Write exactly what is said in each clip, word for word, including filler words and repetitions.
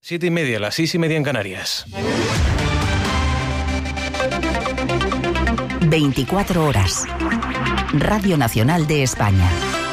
Siete y media, las seis y media en Canarias. veinticuatro horas. Radio Nacional de España.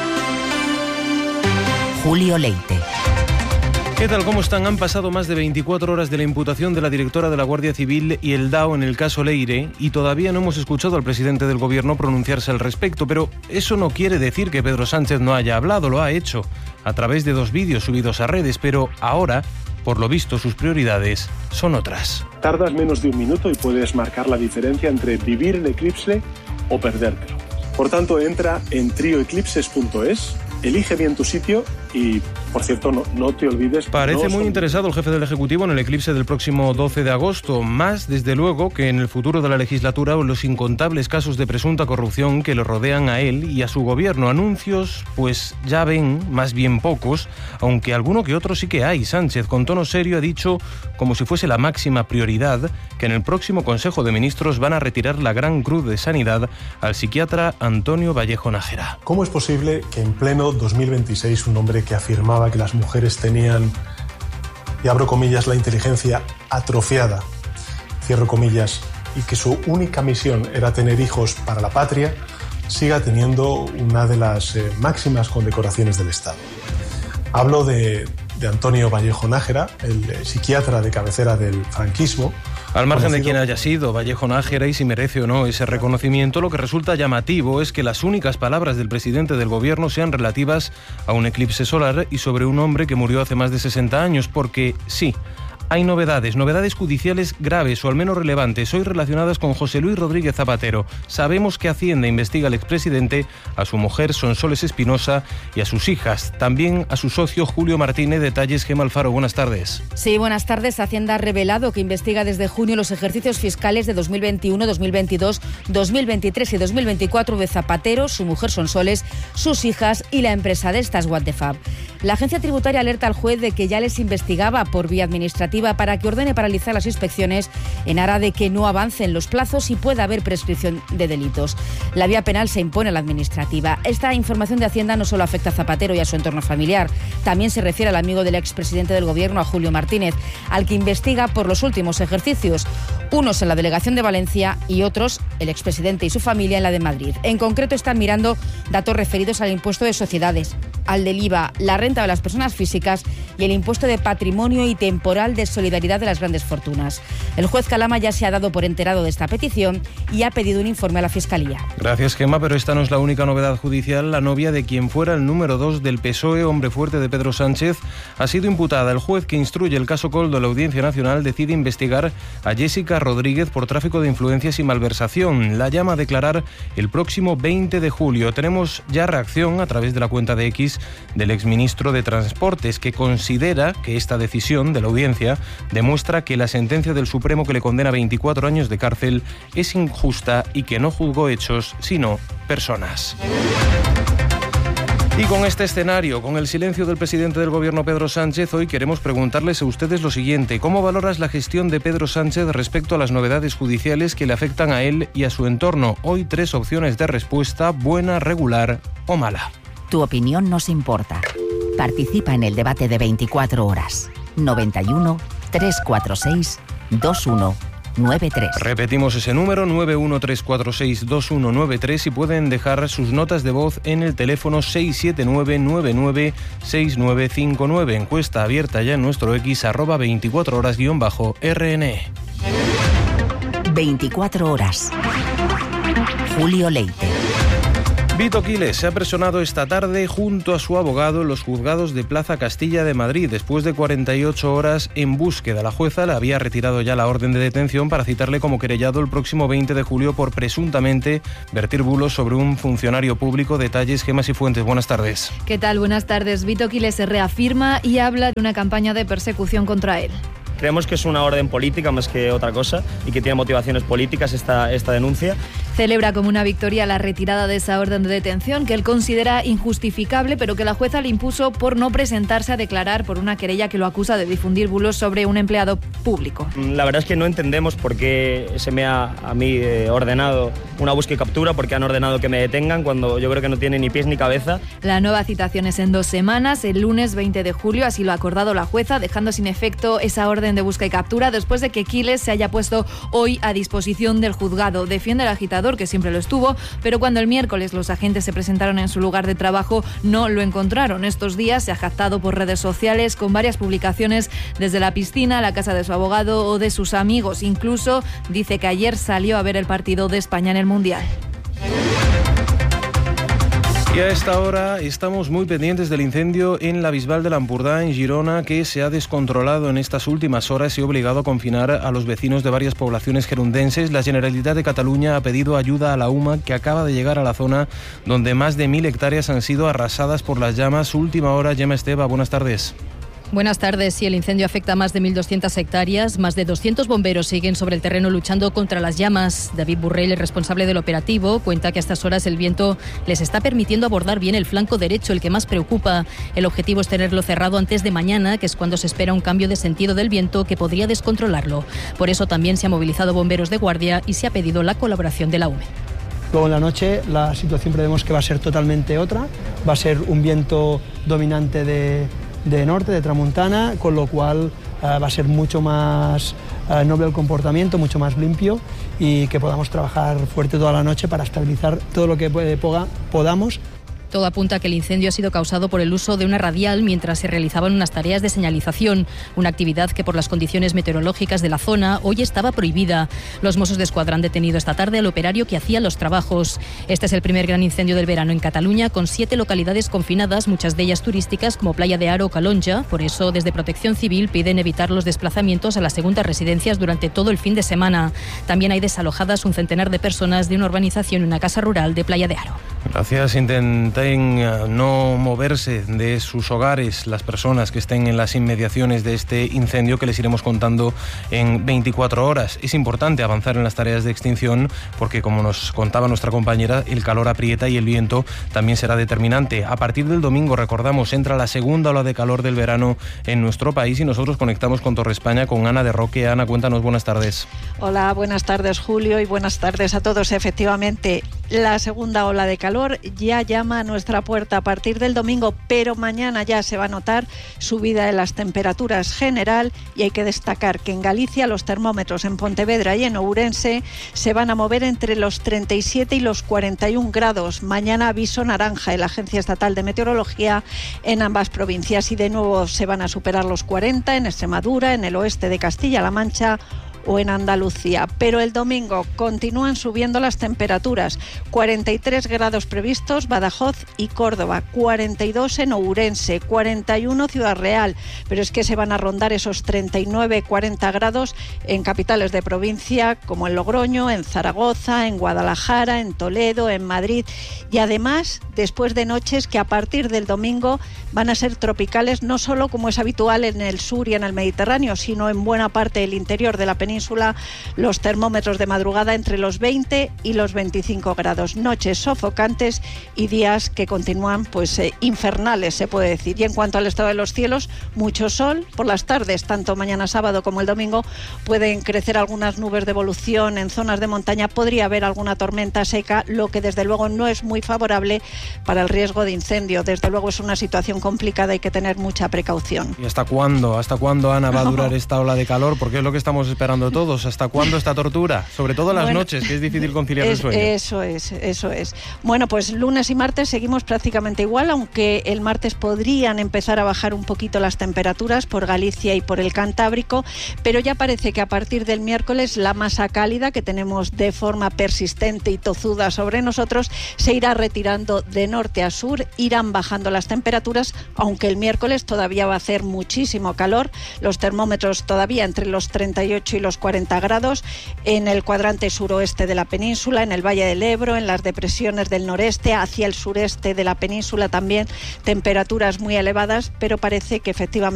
Julio Leite. ¿Qué tal? ¿Cómo están? Han pasado más de veinticuatro horas de la imputación de la directora de la Guardia Civil y el D A O en el caso Leire y todavía no hemos escuchado al presidente del Gobierno pronunciarse al respecto, pero eso no quiere decir que Pedro Sánchez no haya hablado, lo ha hecho a través de dos vídeos subidos a redes, pero ahora, por lo visto, sus prioridades son otras. Tardas menos de un minuto y puedes marcar la diferencia entre vivir el eclipse o perdértelo. Por tanto, entra en trio eclipses punto es, elige bien tu sitio y, por cierto, no, no te olvides... Parece no muy son... interesado el jefe del Ejecutivo en el eclipse del próximo doce de agosto, más, desde luego, que en el futuro de la legislatura o en los incontables casos de presunta corrupción que le rodean a él y a su gobierno. Anuncios, pues ya ven, más bien pocos, aunque alguno que otro sí que hay. Sánchez, con tono serio, ha dicho, como si fuese la máxima prioridad, que en el próximo Consejo de Ministros van a retirar la Gran Cruz de Sanidad al psiquiatra Antonio Vallejo Nájera. ¿Cómo es posible que en pleno dos mil veintiséis un hombre que afirmaba que las mujeres tenían, y abro comillas, la inteligencia atrofiada, cierro comillas, y que su única misión era tener hijos para la patria, siga teniendo una de las eh, máximas condecoraciones del Estado? Hablo de, de Antonio Vallejo Nájera, el eh, psiquiatra de cabecera del franquismo. Al margen conocido... de quién haya sido Vallejo Nájera y si merece o no ese reconocimiento, lo que resulta llamativo es que las únicas palabras del presidente del Gobierno sean relativas a un eclipse solar y sobre un hombre que murió hace más de sesenta años, porque sí, hay novedades, novedades judiciales graves o al menos relevantes, hoy relacionadas con José Luis Rodríguez Zapatero. Sabemos que Hacienda investiga al expresidente, a su mujer Sonsoles Espinosa y a sus hijas, también a su socio Julio Martínez. Detalles, Gemma Alfaro, buenas tardes. Sí, buenas tardes. Hacienda ha revelado que investiga desde junio los ejercicios fiscales de dos mil veintiuno, dos mil veintidós, dos mil veintitrés y dos mil veinticuatro de Zapatero, su mujer Sonsoles, sus hijas y la empresa de estas What the Fab. La agencia tributaria alerta al juez de que ya les investigaba por vía administrativa para que ordene paralizar las inspecciones en aras de que no avancen los plazos y pueda haber prescripción de delitos. La vía penal se impone a la administrativa. Esta información de Hacienda no solo afecta a Zapatero y a su entorno familiar, también se refiere al amigo del expresidente del Gobierno, a Julio Martínez, al que investiga por los últimos ejercicios, unos en la delegación de Valencia y otros, el expresidente y su familia, en la de Madrid. En concreto están mirando datos referidos al impuesto de sociedades, al del I V A, la renta de las personas físicas y el impuesto de patrimonio y temporal de solidaridad de las grandes fortunas. El juez Calama ya se ha dado por enterado de esta petición y ha pedido un informe a la Fiscalía. Gracias, Gemma, pero esta no es la única novedad judicial. La novia de quien fuera el número dos del P S O E, hombre fuerte de Pedro Sánchez, ha sido imputada. El juez que instruye el caso Coldo de la Audiencia Nacional decide investigar a Jessica Rodríguez por tráfico de influencias y malversación. La llama a declarar el próximo veinte de julio. Tenemos ya reacción a través de la cuenta de X del exministro de Transportes, que considera que esta decisión de la audiencia demuestra que la sentencia del Supremo que le condena a veinticuatro años de cárcel es injusta y que no juzgó hechos, sino personas. Y con este escenario, con el silencio del presidente del Gobierno, Pedro Sánchez, hoy queremos preguntarles a ustedes lo siguiente: ¿cómo valoras la gestión de Pedro Sánchez respecto a las novedades judiciales que le afectan a él y a su entorno? Hoy tres opciones de respuesta: buena, regular o mala. Tu opinión nos importa. Participa en el debate de veinticuatro horas. noventa y uno, trescientos cuarenta y seis, veintiuno noventa y tres. Repetimos ese número, nueve uno tres cuatro seis dos uno nueve tres, y pueden dejar sus notas de voz en el teléfono seis siete nueve nueve nueve seis nueve cinco nueve. Encuesta abierta ya en nuestro X, arroba veinticuatro horas guión bajo R N E. veinticuatro horas. Julio Leite. Vito Quiles se ha personado esta tarde junto a su abogado en los juzgados de Plaza Castilla de Madrid. Después de cuarenta y ocho horas en búsqueda, la jueza le había retirado ya la orden de detención para citarle como querellado el próximo veinte de julio por presuntamente vertir bulos sobre un funcionario público. Detalles, Gemma Cifuentes, buenas tardes. ¿Qué tal? Buenas tardes. Vito Quiles se reafirma y habla de una campaña de persecución contra él. Creemos que es una orden política más que otra cosa y que tiene motivaciones políticas esta, esta denuncia. Celebra como una victoria la retirada de esa orden de detención que él considera injustificable, pero que la jueza le impuso por no presentarse a declarar por una querella que lo acusa de difundir bulos sobre un empleado público. La verdad es que no entendemos por qué se me ha a mí eh, ordenado una búsqueda y captura, porque han ordenado que me detengan cuando yo creo que no tiene ni pies ni cabeza. La nueva citación es en dos semanas, el lunes veinte de julio, así lo ha acordado la jueza, dejando sin efecto esa orden de búsqueda y captura después de que Quiles se haya puesto hoy a disposición del juzgado. Defiende el agitador, que siempre lo estuvo, pero cuando el miércoles los agentes se presentaron en su lugar de trabajo no lo encontraron. Estos días se ha jactado por redes sociales con varias publicaciones desde la piscina, la casa de su abogado o de sus amigos. Incluso dice que ayer salió a ver el partido de España en el Mundial. Y a esta hora estamos muy pendientes del incendio en la Bisbal de l'Empordà, en Girona, que se ha descontrolado en estas últimas horas y ha obligado a confinar a los vecinos de varias poblaciones gerundenses. La Generalitat de Cataluña ha pedido ayuda a la U M A, que acaba de llegar a la zona donde más de mil hectáreas han sido arrasadas por las llamas. Última hora, Gemma Esteva, buenas tardes. Buenas tardes. Sí, el incendio afecta a más de mil doscientas hectáreas. Más de doscientos bomberos siguen sobre el terreno luchando contra las llamas. David Burrell, el responsable del operativo, cuenta que a estas horas el viento les está permitiendo abordar bien el flanco derecho, el que más preocupa. El objetivo es tenerlo cerrado antes de mañana, que es cuando se espera un cambio de sentido del viento que podría descontrolarlo. Por eso también se han movilizado bomberos de guardia y se ha pedido la colaboración de la U M E. Luego en la noche la situación prevemos que va a ser totalmente otra. Va a ser un viento dominante de... de norte, de tramuntana, con lo cual uh, va a ser mucho más uh, noble el comportamiento, mucho más limpio y que podamos trabajar fuerte toda la noche para estabilizar todo lo que eh, poga, podamos. Todo apunta a que el incendio ha sido causado por el uso de una radial mientras se realizaban unas tareas de señalización, una actividad que por las condiciones meteorológicas de la zona hoy estaba prohibida. Los Mossos d'Esquadra han detenido esta tarde al operario que hacía los trabajos. Este es el primer gran incendio del verano en Cataluña, con siete localidades confinadas, muchas de ellas turísticas como Playa de Aro o Calonja. Por eso, desde Protección Civil piden evitar los desplazamientos a las segundas residencias durante todo el fin de semana. También hay desalojadas un centenar de personas de una urbanización y una casa rural de Playa de Aro. Gracias. Intenten no moverse de sus hogares las personas que estén en las inmediaciones de este incendio, que les iremos contando en veinticuatro horas. Es importante avanzar en las tareas de extinción porque, como nos contaba nuestra compañera, el calor aprieta y el viento también será determinante. A partir del domingo, recordamos, entra la segunda ola de calor del verano en nuestro país y nosotros conectamos con Torre España con Ana de Roque. Ana, cuéntanos, buenas tardes. Hola, buenas tardes, Julio, y buenas tardes a todos. Efectivamente, la segunda ola de calor ya llama a nuestra puerta a partir del domingo, pero mañana ya se va a notar subida en las temperaturas general y hay que destacar que en Galicia los termómetros en Pontevedra y en Ourense se van a mover entre los treinta y siete y los cuarenta y un grados. Mañana aviso naranja en la Agencia Estatal de Meteorología en ambas provincias y de nuevo se van a superar los cuarenta en Extremadura, en el oeste de Castilla-La Mancha o en Andalucía. Pero el domingo continúan subiendo las temperaturas. cuarenta y tres grados previstos Badajoz y Córdoba, cuarenta y dos en Ourense, cuarenta y uno Ciudad Real, pero es que se van a rondar esos treinta y nueve cuarenta grados en capitales de provincia como en Logroño, en Zaragoza, en Guadalajara, en Toledo, en Madrid, y además después de noches que a partir del domingo van a ser tropicales, no solo como es habitual en el sur y en el Mediterráneo, sino en buena parte del interior de la península. Los termómetros de madrugada entre los veinte y los veinticinco grados, noches sofocantes y días que continúan pues eh, infernales, se puede decir. Y en cuanto al estado de los cielos, mucho sol por las tardes, tanto mañana sábado como el domingo pueden crecer algunas nubes de evolución en zonas de montaña, podría haber alguna tormenta seca, lo que desde luego no es muy favorable para el riesgo de incendio. Desde luego es una situación complicada, hay que tener mucha precaución. ¿Y hasta cuándo? ¿Hasta cuándo, Ana, va a durar esta ola de calor? Porque es lo que estamos esperando todos. ¿Hasta cuándo esta tortura? Sobre todo las bueno, noches, que es difícil conciliar es, el sueño. Eso es, eso es. Bueno, pues lunes y martes seguimos prácticamente igual, aunque el martes podrían empezar a bajar un poquito las temperaturas por Galicia y por el Cantábrico, pero ya parece que a partir del miércoles la masa cálida que tenemos de forma persistente y tozuda sobre nosotros se irá retirando de norte a sur, irán bajando las temperaturas, aunque el miércoles todavía va a hacer muchísimo calor, los termómetros todavía entre los treinta y ocho y los cuarenta grados en el cuadrante suroeste de la península, en el Valle del Ebro, en las depresiones del noreste, hacia el sureste de la península también temperaturas muy elevadas, pero parece que efectivamente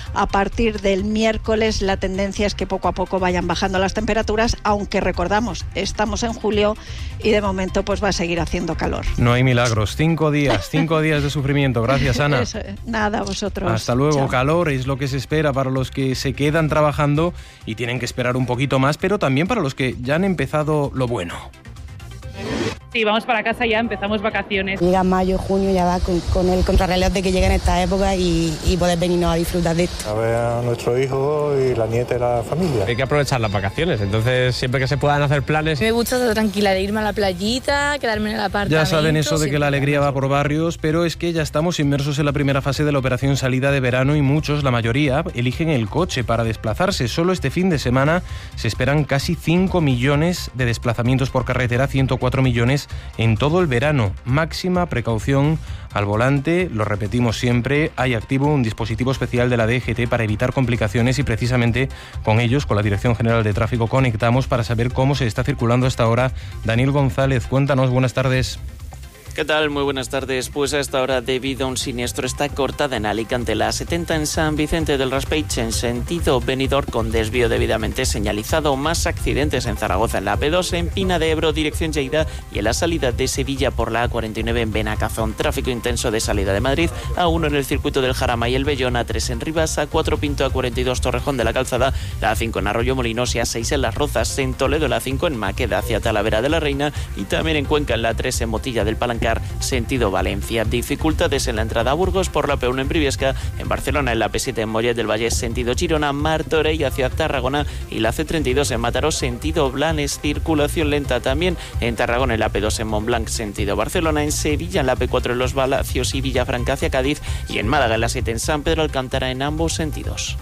A partir del miércoles la tendencia es que poco a poco vayan bajando las temperaturas, aunque recordamos, estamos en julio y de momento pues va a seguir haciendo calor. No hay milagros. Cinco días, cinco días de sufrimiento. Gracias, Ana. Eso, nada, vosotros. Hasta luego. Chao. Calor es lo que se espera para los que se quedan trabajando y tienen que esperar un poquito más, pero también para los que ya han empezado lo bueno. Sí, vamos para casa ya, empezamos vacaciones. Llega mayo, junio, ya va con, con el contrarreloj de que llega en esta época y, y poder venirnos a disfrutar de esto. A ver a nuestro hijo y la nieta y la familia. Hay que aprovechar las vacaciones, entonces siempre que se puedan hacer planes. Me gusta estar tranquila, de irme a la playita, quedarme en el apartamento. Ya saben eso de que la alegría va por barrios, pero es que ya estamos inmersos en la primera fase de la operación salida de verano y muchos, la mayoría, eligen el coche para desplazarse. Solo este fin de semana se esperan casi cinco millones de desplazamientos por carretera, ciento cuatro millones en todo el verano. Máxima precaución al volante, lo repetimos siempre, hay activo un dispositivo especial de la D G T para evitar complicaciones y precisamente con ellos, con la Dirección General de Tráfico, conectamos para saber cómo se está circulando hasta ahora. Daniel González, cuéntanos, buenas tardes. ¿Qué tal? Muy buenas tardes. Pues a esta hora, debido a un siniestro, está cortada en Alicante la A setenta en San Vicente del Raspeig en sentido Benidorm con desvío debidamente señalizado. Más accidentes en Zaragoza en la A P dos, en Pina de Ebro dirección Lleida y en la salida de Sevilla por la A cuarenta y nueve en Benacazón. Tráfico intenso de salida de Madrid, A uno en el circuito del Jarama y el Bellón, A tres en Rivas, A cuatro Pinto, A cuarenta y dos Torrejón de la Calzada, la A cinco en Arroyo Molinos y A seis en Las Rozas, en Toledo la A cinco en Maqueda hacia Talavera de la Reina y también en Cuenca en la A tres en Motilla del Palancar sentido Valencia. Dificultades en la entrada a Burgos por la P uno en Briviesca, en Barcelona en la P siete en Mollet del Valle sentido Girona, Martorell hacia Tarragona y la C treinta y dos en Mataró sentido Blanes. Circulación lenta también en Tarragona en la P dos en Montblanc sentido Barcelona, en Sevilla en la P cuatro en Los Palacios y Villafranca hacia Cádiz y en Málaga en la siete en San Pedro Alcántara en ambos sentidos.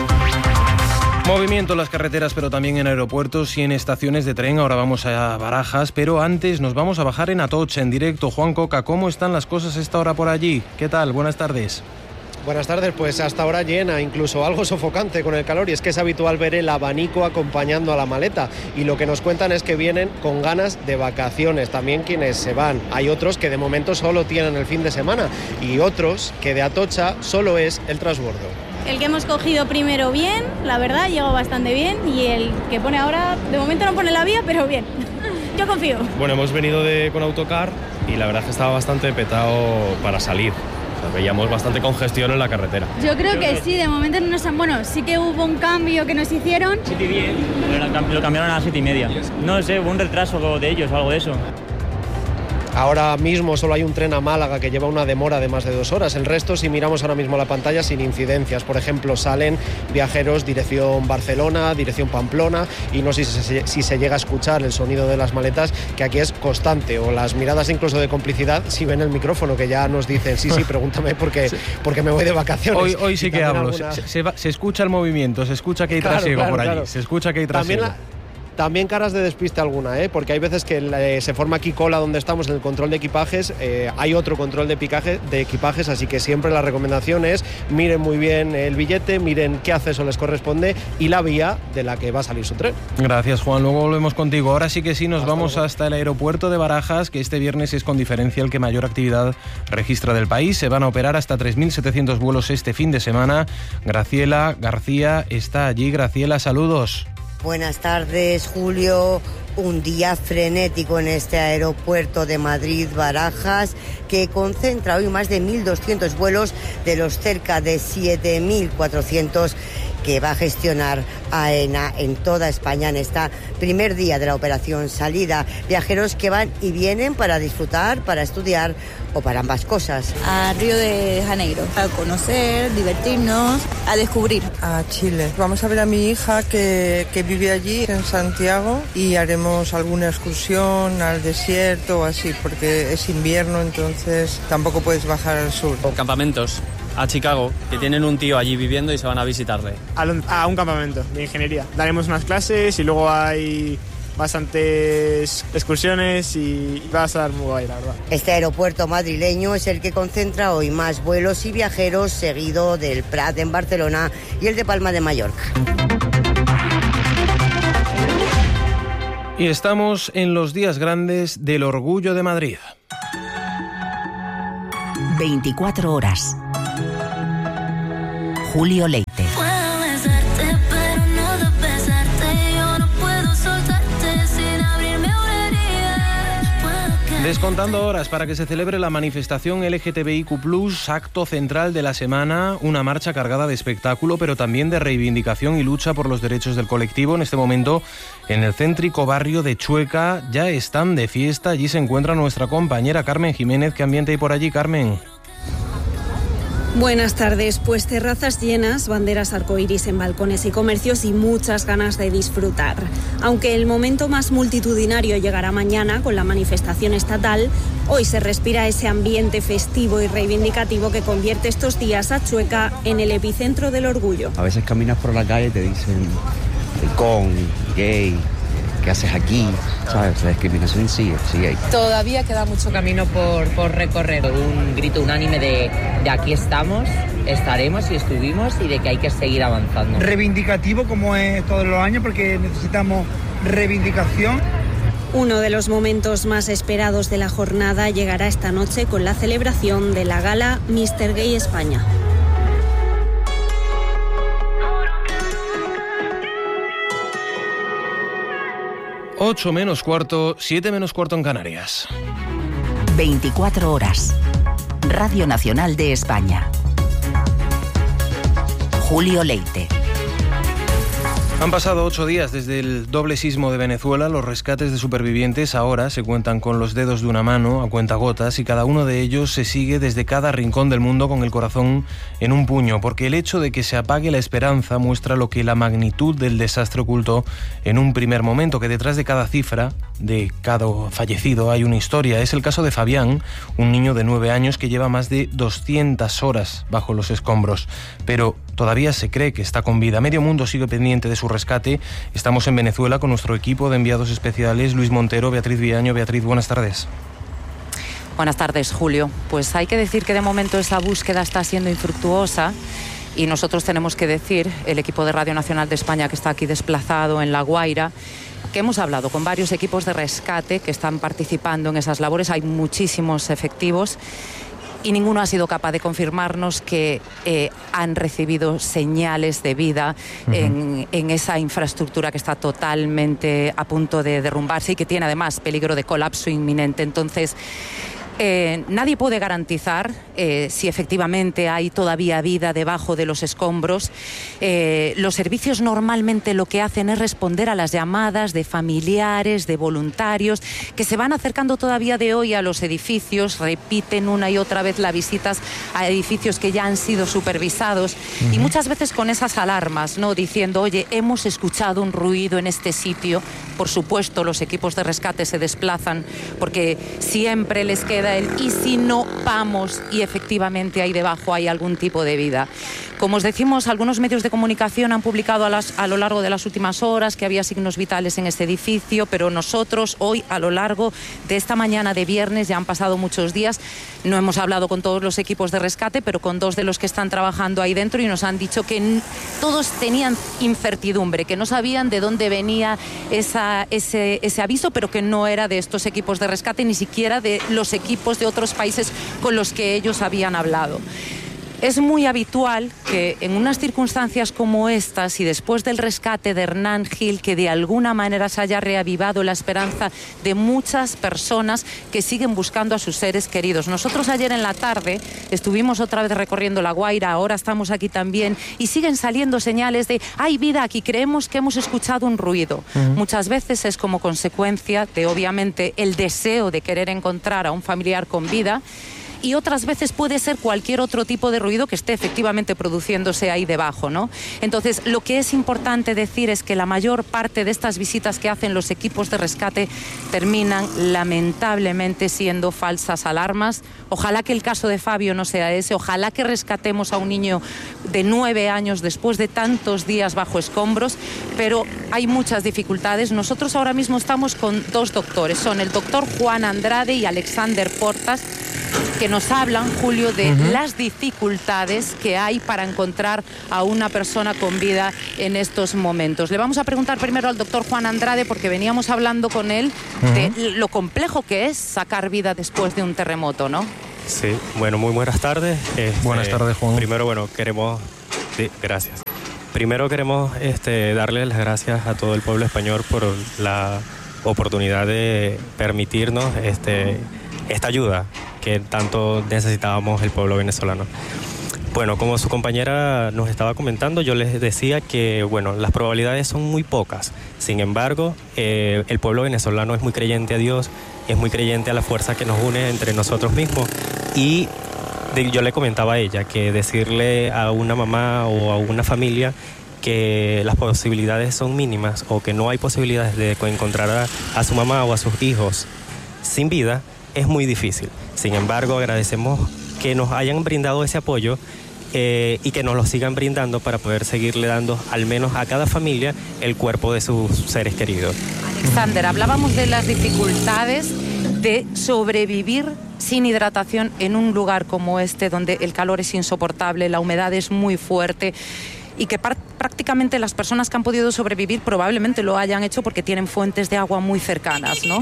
Movimiento en las carreteras, pero también en aeropuertos y en estaciones de tren. Ahora vamos a Barajas, pero antes nos vamos a bajar en Atocha, en directo. Juan Coca, ¿cómo están las cosas a esta hora por allí? ¿Qué tal? Buenas tardes. Buenas tardes, pues hasta ahora llena, incluso algo sofocante con el calor, y es que es habitual ver el abanico acompañando a la maleta, y lo que nos cuentan es que vienen con ganas de vacaciones, también quienes se van. Hay otros que de momento solo tienen el fin de semana y otros que de Atocha solo es el transbordo. El que hemos cogido primero bien, la verdad, llegó bastante bien, y el que pone ahora, de momento no pone la vía, pero bien. Yo confío. Bueno, hemos venido de, con autocar y la verdad es que estaba bastante petado para salir. O sea, veíamos bastante congestión en la carretera. Yo creo que sí, de momento no nos han... Bueno, sí que hubo un cambio que nos hicieron. siete y diez, lo cambiaron a las siete y media. No sé, hubo un retraso de ellos o algo de eso. Ahora mismo solo hay un tren a Málaga que lleva una demora de más de dos horas. El resto, si miramos ahora mismo la pantalla, sin incidencias. Por ejemplo, salen viajeros dirección Barcelona, dirección Pamplona, y no sé si se, si se llega a escuchar el sonido de las maletas, que aquí es constante, o las miradas incluso de complicidad si ven el micrófono, que ya nos dicen, sí, sí, pregúntame porque, porque me voy de vacaciones. Hoy, hoy sí que hablo. Alguna... Se, se, va, se escucha el movimiento, se escucha que hay claro, trasiego claro, por allí, claro. se escucha que hay trasiego. También la... También caras de despiste alguna, ¿eh? Porque hay veces que eh, se forma aquí cola donde estamos en el control de equipajes, eh, hay otro control de, picaje, de equipajes, así que siempre la recomendación es miren muy bien el billete, miren qué acceso les corresponde y la vía de la que va a salir su tren. Gracias, Juan, luego volvemos contigo. Ahora sí que sí, nos hasta vamos luego. Hasta el aeropuerto de Barajas, que este viernes es con diferencia el que mayor actividad registra del país. Se van a operar hasta tres mil setecientos vuelos este fin de semana. Graciela García está allí. Graciela, saludos. Buenas tardes, Julio. Un día frenético en este aeropuerto de Madrid-Barajas, que concentra hoy más de mil doscientos vuelos de los cerca de siete mil cuatrocientos que va a gestionar AENA en toda España en este primer día de la operación salida. Viajeros que van y vienen para disfrutar, para estudiar o para ambas cosas. A Río de Janeiro, a conocer, divertirnos, a descubrir. A Chile. Vamos a ver a mi hija que, que vive allí en Santiago y haremos alguna excursión al desierto o así, porque es invierno, entonces tampoco puedes bajar al sur. Campamentos. A Chicago, que tienen un tío allí viviendo y se van a visitarle. A un campamento de ingeniería. Daremos unas clases y luego hay bastantes excursiones y va a estar muy guay, la verdad. Este aeropuerto madrileño es el que concentra hoy más vuelos y viajeros, seguido del Prat en Barcelona y el de Palma de Mallorca. Y estamos en los días grandes del Orgullo de Madrid. veinticuatro horas. Julio Leiva. Descontando horas para que se celebre la manifestación L G T B I Q plus, acto central de la semana, una marcha cargada de espectáculo, pero también de reivindicación y lucha por los derechos del colectivo. En este momento, en el céntrico barrio de Chueca, ya están de fiesta. Allí se encuentra nuestra compañera Carmen Jiménez. ¿Qué ambiente hay por allí, Carmen? Buenas tardes, pues terrazas llenas, banderas arcoíris en balcones y comercios y muchas ganas de disfrutar. Aunque el momento más multitudinario llegará mañana con la manifestación estatal, hoy se respira ese ambiente festivo y reivindicativo que convierte estos días a Chueca en el epicentro del orgullo. A veces caminas por la calle y te dicen maricón, gay, ¿qué haces aquí? ¿Sabes? La discriminación sí, sí hay. Todavía queda mucho camino por, por recorrer. Un grito unánime de, de aquí estamos, estaremos y estuvimos y de que hay que seguir avanzando. Reivindicativo como es todos los años porque necesitamos reivindicación. Uno de los momentos más esperados de la jornada llegará esta noche con la celebración de la gala míster Gay España. ocho menos cuarto, siete menos cuarto en Canarias. veinticuatro horas. Radio Nacional de España. Julio Leite. Han pasado ocho días desde el doble sismo de Venezuela. Los rescates de supervivientes ahora se cuentan con los dedos de una mano, a cuentagotas, y cada uno de ellos se sigue desde cada rincón del mundo con el corazón en un puño, porque el hecho de que se apague la esperanza muestra lo que la magnitud del desastre ocultó en un primer momento, que detrás de cada cifra, de cada fallecido, hay una historia. Es el caso de Fabián, un niño de nueve años que lleva más de doscientas horas bajo los escombros, pero todavía se cree que está con vida. Medio mundo sigue pendiente de su rescate. Estamos en Venezuela con nuestro equipo de enviados especiales, Luis Montero, Beatriz Villaño. Beatriz, buenas tardes. Buenas tardes, Julio. Pues hay que decir que de momento esa búsqueda está siendo infructuosa y nosotros tenemos que decir, el equipo de Radio Nacional de España que está aquí desplazado en La Guaira, que hemos hablado con varios equipos de rescate que están participando en esas labores. Hay muchísimos efectivos y ninguno ha sido capaz de confirmarnos que eh, han recibido señales de vida uh-huh. en, en esa infraestructura que está totalmente a punto de derrumbarse y que tiene además peligro de colapso inminente. Entonces, Eh, nadie puede garantizar eh, si efectivamente hay todavía vida debajo de los escombros. Eh, los servicios normalmente lo que hacen es responder a las llamadas de familiares, de voluntarios, que se van acercando todavía de hoy a los edificios, repiten una y otra vez las visitas a edificios que ya han sido supervisados uh-huh. y muchas veces con esas alarmas, ¿no? Diciendo, oye, hemos escuchado un ruido en este sitio. Por supuesto, los equipos de rescate se desplazan porque siempre les queda el y si no vamos y efectivamente ahí debajo hay algún tipo de vida. Como os decimos, algunos medios de comunicación han publicado a, las, a lo largo de las últimas horas que había signos vitales en este edificio, pero nosotros hoy, a lo largo de esta mañana de viernes, ya han pasado muchos días, no hemos hablado con todos los equipos de rescate, pero con dos de los que están trabajando ahí dentro y nos han dicho que n- todos tenían incertidumbre, que no sabían de dónde venía esa, ese, ese aviso, pero que no era de estos equipos de rescate, ni siquiera de los equipos de otros países con los que ellos habían hablado. Es muy habitual que en unas circunstancias como estas y después del rescate de Hernán Gil, que de alguna manera se haya reavivado la esperanza de muchas personas que siguen buscando a sus seres queridos. Nosotros ayer en la tarde estuvimos otra vez recorriendo La Guaira, ahora estamos aquí también y siguen saliendo señales de hay vida aquí, creemos que hemos escuchado un ruido. Uh-huh. Muchas veces es como consecuencia de obviamente el deseo de querer encontrar a un familiar con vida. Y otras veces puede ser cualquier otro tipo de ruido que esté efectivamente produciéndose ahí debajo, ¿no? Entonces, lo que es importante decir es que la mayor parte de estas visitas que hacen los equipos de rescate terminan lamentablemente siendo falsas alarmas. Ojalá que el caso de Fabio no sea ese, ojalá que rescatemos a un niño de nueve años después de tantos días bajo escombros, pero hay muchas dificultades. Nosotros ahora mismo estamos con dos doctores, son el doctor Juan Andrade y Alexander Portas, que nos hablan, Julio, de uh-huh. las dificultades que hay para encontrar a una persona con vida en estos momentos. Le vamos a preguntar primero al doctor Juan Andrade, porque veníamos hablando con él uh-huh. de lo complejo que es sacar vida después de un terremoto, ¿no? Sí, bueno, muy buenas tardes. Este, buenas tardes, Juan. Primero, bueno, queremos... Sí, gracias. Primero queremos este, darle las gracias a todo el pueblo español por la oportunidad de permitirnos este, esta ayuda que tanto necesitábamos el pueblo venezolano. Bueno, como su compañera nos estaba comentando, yo les decía que bueno, las probabilidades son muy pocas. Sin embargo, eh, el pueblo venezolano es muy creyente a Dios, es muy creyente a la fuerza que nos une entre nosotros mismos. Y de, yo le comentaba a ella que decirle a una mamá o a una familia que las posibilidades son mínimas o que no hay posibilidades de encontrar a, a su mamá o a sus hijos sin vida es muy difícil. Sin embargo, agradecemos que nos hayan brindado ese apoyo eh, y que nos lo sigan brindando para poder seguirle dando al menos a cada familia el cuerpo de sus seres queridos. Alexander, hablábamos de las dificultades de sobrevivir sin hidratación en un lugar como este, donde el calor es insoportable, la humedad es muy fuerte y que prácticamente las personas que han podido sobrevivir probablemente lo hayan hecho porque tienen fuentes de agua muy cercanas, ¿no?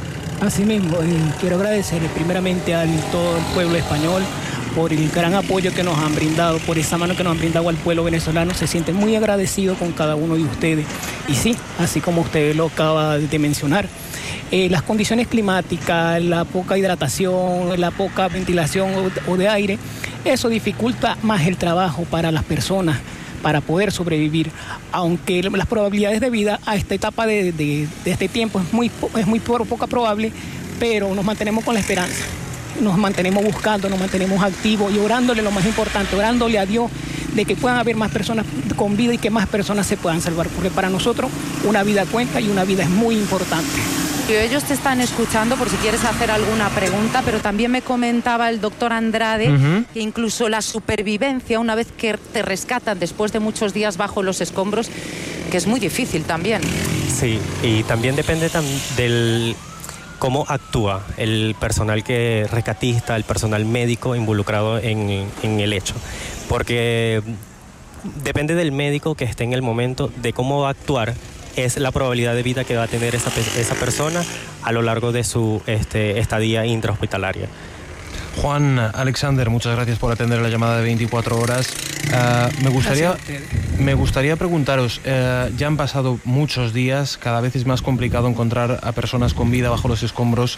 Así mismo, eh, quiero agradecer primeramente a todo el pueblo español por el gran apoyo que nos han brindado, por esa mano que nos han brindado al pueblo venezolano. Se siente muy agradecido con cada uno de ustedes. Y sí, así como usted lo acaba de mencionar, eh, las condiciones climáticas, la poca hidratación, la poca ventilación o, o de aire, eso dificulta más el trabajo para las personas, para poder sobrevivir, aunque las probabilidades de vida a esta etapa de, de, de este tiempo es muy, es muy poca probable, pero nos mantenemos con la esperanza, nos mantenemos buscando, nos mantenemos activos y orándole, lo más importante, orándole a Dios de que puedan haber más personas con vida y que más personas se puedan salvar, porque para nosotros una vida cuenta y una vida es muy importante. Ellos te están escuchando por si quieres hacer alguna pregunta, pero también me comentaba el doctor Andrade uh-huh. que incluso la supervivencia, una vez que te rescatan después de muchos días bajo los escombros, que es muy difícil también. Sí, y también depende tam- del cómo actúa el personal que rescatista, el personal médico involucrado en, en el hecho, porque depende del médico que esté en el momento, de cómo va a actuar, es la probabilidad de vida que va a tener esa, esa persona a lo largo de su este, estadía intrahospitalaria. Juan, Alexander, muchas gracias por atender la llamada de veinticuatro horas. Uh, me gustaría, me gustaría preguntaros, uh, ya han pasado muchos días, cada vez es más complicado encontrar a personas con vida bajo los escombros.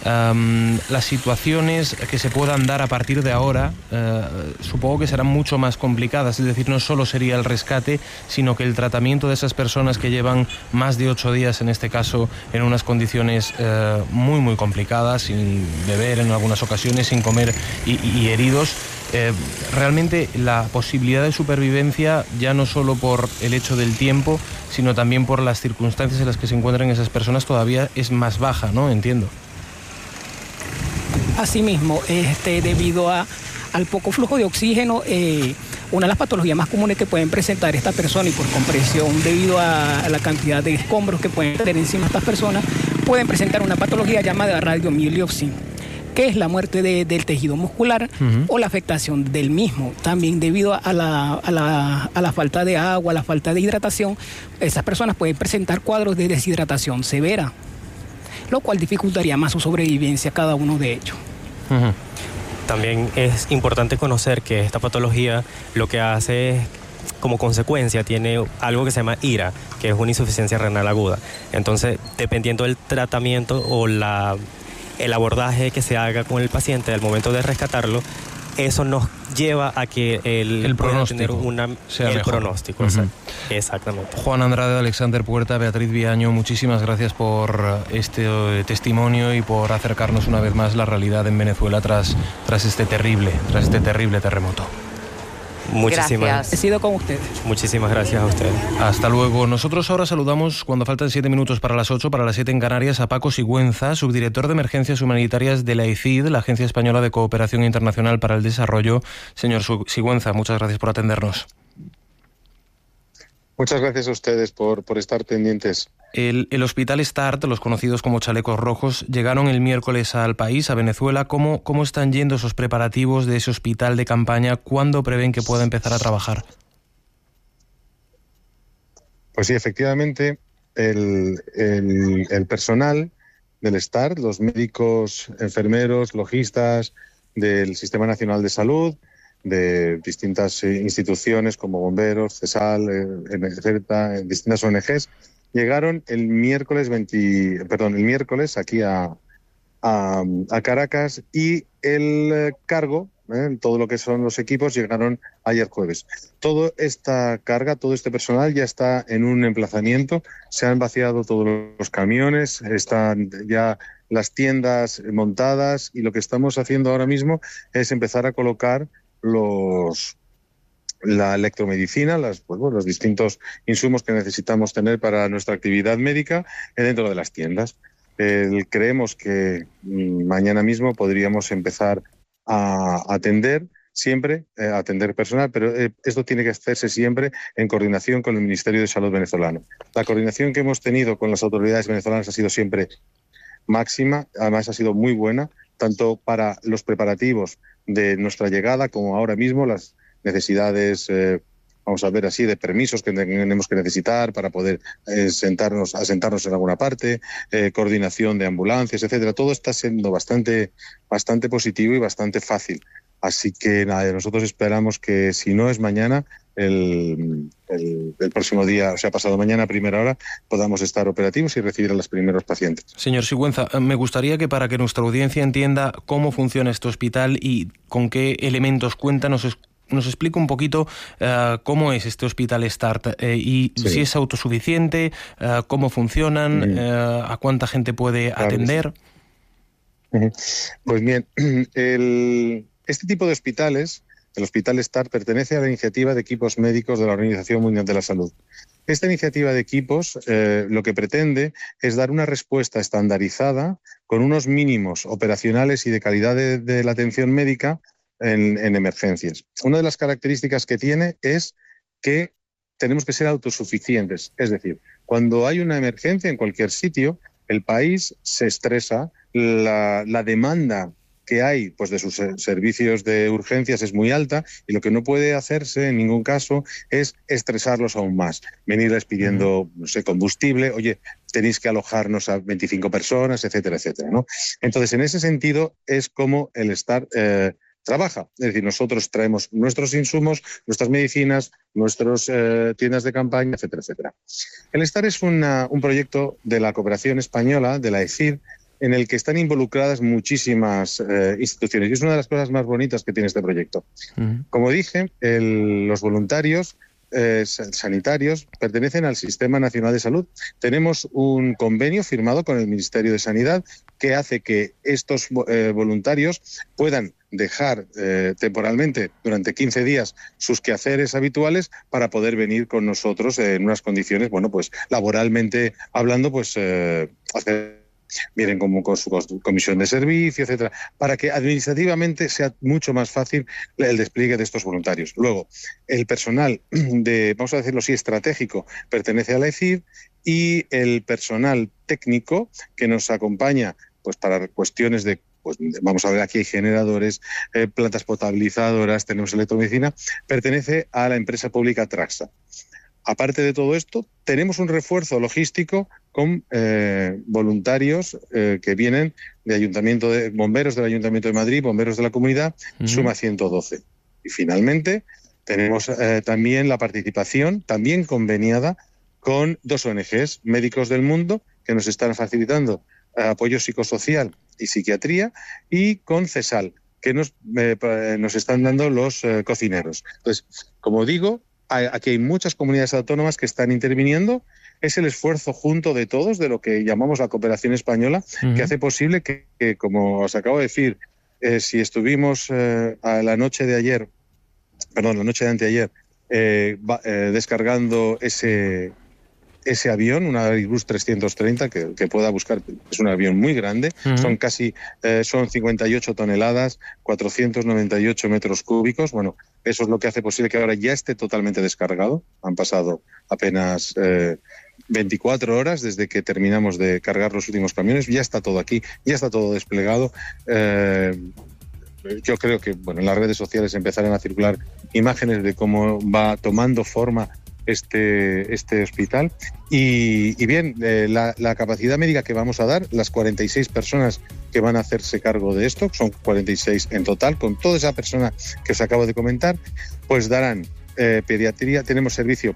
Um, las situaciones que se puedan dar a partir de ahora, uh, supongo que serán mucho más complicadas, es decir, no solo sería el rescate, sino que el tratamiento de esas personas que llevan más de ocho días, en este caso, en unas condiciones uh, muy, muy complicadas, sin beber en algunas ocasiones, sin comer y, y heridos. Eh, realmente la posibilidad de supervivencia, ya no solo por el hecho del tiempo, sino también por las circunstancias en las que se encuentran esas personas, todavía es más baja, ¿no? Entiendo. Asimismo, este, debido a, al poco flujo de oxígeno, eh, una de las patologías más comunes que pueden presentar estas personas, y por compresión debido a, a la cantidad de escombros que pueden tener encima de estas personas, pueden presentar una patología llamada radiomieliopsia, que es la muerte de, del tejido muscular uh-huh. o la afectación del mismo. También debido a la, a, la, a la falta de agua, a la falta de hidratación, esas personas pueden presentar cuadros de deshidratación severa, lo cual dificultaría más su sobrevivencia a cada uno de ellos. Uh-huh. También es importante conocer que esta patología lo que hace es, como consecuencia, tiene algo que se llama I R A, que es una insuficiencia renal aguda. Entonces, dependiendo del tratamiento o la... el abordaje que se haga con el paciente al momento de rescatarlo, eso nos lleva a que el, el pronóstico tener una, sea el mejor. pronóstico. Uh-huh. Exactamente. Juan Andrade, Alexander Puerta, Beatriz Viaño, muchísimas gracias por este testimonio y por acercarnos una vez más la realidad en Venezuela tras, tras este terrible, tras este terrible terremoto. Muchísimas gracias. He sido con ustedes. Muchísimas gracias a ustedes. Hasta luego. Nosotros ahora saludamos, cuando faltan siete minutos para las ocho, para las siete en Canarias, a Paco Sigüenza, subdirector de Emergencias Humanitarias de la E C I D, la Agencia Española de Cooperación Internacional para el Desarrollo. Señor Sigüenza, muchas gracias por atendernos. Muchas gracias a ustedes por, por estar pendientes. El, el Hospital START, los conocidos como chalecos rojos, llegaron el miércoles al país, a Venezuela. ¿Cómo, cómo están yendo esos preparativos de ese hospital de campaña? ¿Cuándo prevén que pueda empezar a trabajar? Pues sí, efectivamente, el, el, el personal del START, los médicos, enfermeros, logistas del Sistema Nacional de Salud, de distintas instituciones como bomberos, CESAL, etcétera, distintas O N Ges, llegaron el miércoles veinte, perdón, el miércoles aquí a, a, a Caracas, y el cargo, ¿eh? todo lo que son los equipos, llegaron ayer jueves. Toda esta carga, todo este personal ya está en un emplazamiento, se han vaciado todos los camiones, están ya las tiendas montadas, y lo que estamos haciendo ahora mismo es empezar a colocar los la electromedicina, las, pues, bueno, los distintos insumos que necesitamos tener para nuestra actividad médica dentro de las tiendas. Eh, creemos que mm, mañana mismo podríamos empezar a atender, siempre eh, a atender personal, pero eh, esto tiene que hacerse siempre en coordinación con el Ministerio de Salud venezolano. La coordinación que hemos tenido con las autoridades venezolanas ha sido siempre máxima, además ha sido muy buena, tanto para los preparativos de nuestra llegada como ahora mismo las necesidades, eh, vamos a ver así, de permisos que tenemos que necesitar para poder eh, sentarnos, asentarnos en alguna parte, eh, coordinación de ambulancias, etcétera. Todo está siendo bastante, bastante positivo y bastante fácil. Así que nada, nosotros esperamos que si no es mañana, el, el, el próximo día, o sea, pasado mañana a primera hora, podamos estar operativos y recibir a los primeros pacientes. Señor Sigüenza, me gustaría que para que nuestra audiencia entienda cómo funciona este hospital y con qué elementos cuenta, nos Nos explica un poquito uh, cómo es este Hospital START eh, y sí. si es autosuficiente, uh, cómo funcionan, sí. uh, a cuánta gente puede claro atender. Sí. Pues bien, el, este tipo de hospitales, el Hospital START, pertenece a la iniciativa de equipos médicos de la Organización Mundial de la Salud. Esta iniciativa de equipos eh, lo que pretende es dar una respuesta estandarizada con unos mínimos operacionales y de calidad de, de la atención médica En, en emergencias. Una de las características que tiene es que tenemos que ser autosuficientes. Es decir, cuando hay una emergencia en cualquier sitio, el país se estresa, la, la demanda que hay pues, de sus servicios de urgencias es muy alta, y lo que no puede hacerse en ningún caso es estresarlos aún más. Venirles pidiendo, no sé, combustible, oye, tenéis que alojarnos a veinticinco personas, etcétera, etcétera, ¿no? Entonces, en ese sentido, es como el estar... Eh, trabaja. Es decir, nosotros traemos nuestros insumos, nuestras medicinas, nuestras eh, tiendas de campaña, etcétera, etcétera. El START es una, un proyecto de la cooperación española, de la E C I R, en el que están involucradas muchísimas eh, instituciones. Y es una de las cosas más bonitas que tiene este proyecto. Uh-huh. Como dije, el, los voluntarios eh, sanitarios pertenecen al Sistema Nacional de Salud. Tenemos un convenio firmado con el Ministerio de Sanidad que hace que estos eh, voluntarios puedan dejar eh, temporalmente durante quince días sus quehaceres habituales para poder venir con nosotros en unas condiciones, bueno, pues laboralmente hablando, pues eh, hacer, vienen como con su comisión de servicio, etcétera, para que administrativamente sea mucho más fácil el despliegue de estos voluntarios. Luego, el personal de, vamos a decirlo así, estratégico, pertenece a la E C I R, y el personal técnico que nos acompaña pues para cuestiones de, pues vamos a ver, aquí hay generadores, eh, plantas potabilizadoras, tenemos electromedicina, pertenece a la empresa pública Traxa. Aparte de todo esto, tenemos un refuerzo logístico con eh, voluntarios eh, que vienen de ayuntamiento de bomberos del Ayuntamiento de Madrid, bomberos de la comunidad, uh-huh. suma ciento doce. Y finalmente tenemos eh, también la participación, también conveniada, con dos O N Ges, Médicos del Mundo, que nos están facilitando apoyo psicosocial y psiquiatría, y con CESAL, que nos, eh, nos están dando los eh, cocineros. Entonces, como digo, hay, aquí hay muchas comunidades autónomas que están interviniendo. Es el esfuerzo junto de todos, de lo que llamamos la cooperación española, uh-huh. que hace posible que, que, como os acabo de decir, eh, si estuvimos eh, a la noche de ayer, perdón, la noche de anteayer, eh, va, eh, descargando ese... ese avión, un Airbus trescientos treinta, que, que pueda buscar, es un avión muy grande, uh-huh. son casi, eh, son cincuenta y ocho toneladas, cuatrocientos noventa y ocho metros cúbicos. Bueno, eso es lo que hace posible que ahora ya esté totalmente descargado. Han pasado apenas eh, veinticuatro horas desde que terminamos de cargar los últimos camiones, ya está todo aquí, ya está todo desplegado. Eh, yo creo que, bueno, en las redes sociales empezarán a circular imágenes de cómo va tomando forma este, este hospital. Y, y bien, eh, la, la capacidad médica que vamos a dar, las cuarenta y seis personas que van a hacerse cargo de esto, son cuarenta y seis en total, con toda esa persona que os acabo de comentar, pues darán eh, pediatría, tenemos servicio